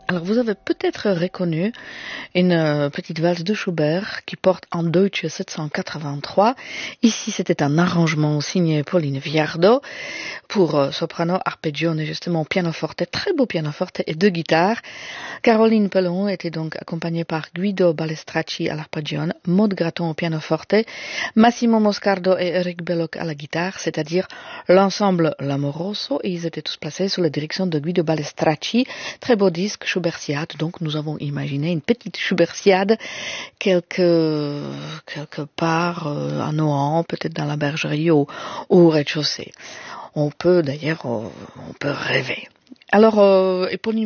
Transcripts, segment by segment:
Alors vous avez peut-être reconnu une petite valse de Schubert qui porte en Deutsche 783. Ici c'était un arrangement signé Pauline Viardot pour soprano, arpeggione, justement pianoforte, très beau pianoforte et deux guitares. Caroline Pellon était donc accompagnée par Guido Balestracci à l'arpeggione, Maud Gratton au pianoforte, Massimo Moscardo et Eric Belloc à la guitare, c'est-à-dire l'ensemble L'Amoroso, et ils étaient tous placés sous la direction de Guido Balestracci. Très beau disque, Schubertiade, donc nous avons imaginé une petite Schubertiade quelque part à Nohant, peut-être dans la bergerie ou au rez-de-chaussée. On peut d'ailleurs, on peut rêver. Alors, et Pauline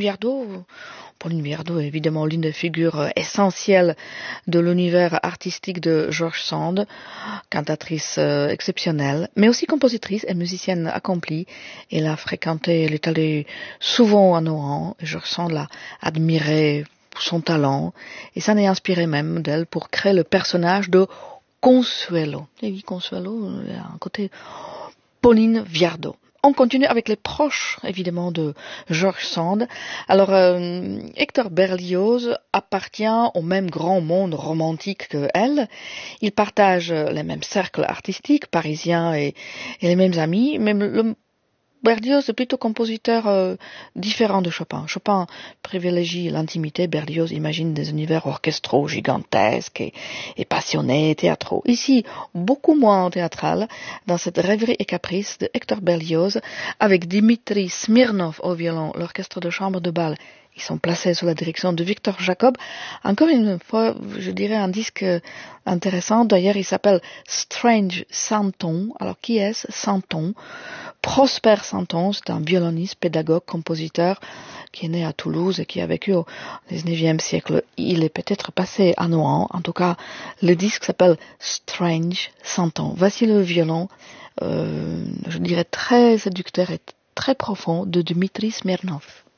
Viardot est évidemment l'une des figures essentielles de l'univers artistique de George Sand, cantatrice exceptionnelle, mais aussi compositrice et musicienne accomplie. Elle est allée souvent à Nohant, et George Sand l'a admiré pour son talent, et ça n'est inspiré même d'elle pour créer le personnage de Consuelo. Et oui, Consuelo, il y a un côté Pauline Viardot. On continue avec les proches, évidemment, de George Sand. Alors, Hector Berlioz appartient au même grand monde romantique que elle. Ils partagent les mêmes cercles artistiques, parisiens et les mêmes amis, mais Berlioz est plutôt compositeur différent de Chopin. Chopin privilégie l'intimité, Berlioz imagine des univers orchestraux gigantesques et passionnés, théâtraux. Ici, beaucoup moins théâtral, dans cette rêverie et caprice de Hector Berlioz, avec Dimitri Smirnov au violon, l'orchestre de chambre de bal. Ils sont placés sous la direction de Victor Jacob. Encore une fois, je dirais un disque intéressant. D'ailleurs, il s'appelle Strange Santon. Alors, qui est-ce? Santon. Prosper Santon, c'est un violoniste, pédagogue, compositeur qui est né à Toulouse et qui a vécu au XIXe siècle. Il est peut-être passé à Nohant. En tout cas, le disque s'appelle Strange Santon. Voici le violon, je dirais très séducteur et très profond de Dmitri Smirnov.